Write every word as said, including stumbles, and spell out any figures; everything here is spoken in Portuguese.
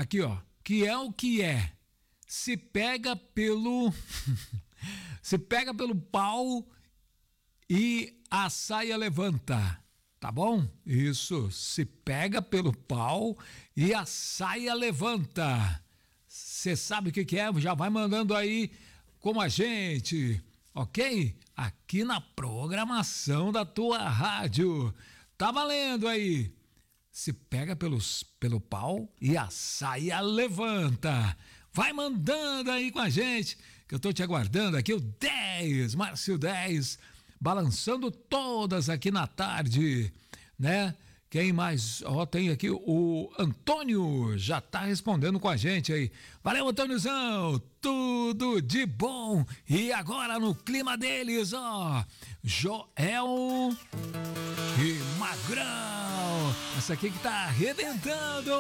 Aqui, ó. Que é o que é. Se pega pelo... se pega pelo pau e a saia levanta. Tá bom? Isso. Se pega pelo pau e a saia levanta. Você sabe o que que é? Já vai mandando aí com a gente, ok? Aqui na programação da tua rádio. Tá valendo aí. Se pega pelos, pelo pau e a saia levanta. Vai mandando aí com a gente, que eu tô te aguardando aqui, o dez, Márcio dez, balançando todas aqui na tarde, né? Quem mais? Ó, oh, tem aqui o Antônio, já tá respondendo com a gente aí. Valeu, Antôniozão, tudo de bom. E agora no clima deles, ó, Joel e Magrão. Essa aqui que tá arrebentando.